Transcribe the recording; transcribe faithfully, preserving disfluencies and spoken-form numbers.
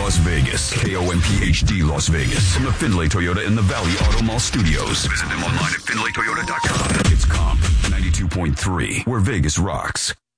Las Vegas. K O M P H D Las Vegas. From the Findlay Toyota in the Valley Auto Mall Studios. Visit them online at Findlay Toyota dot com. It's Comp ninety-two point three, where Vegas rocks.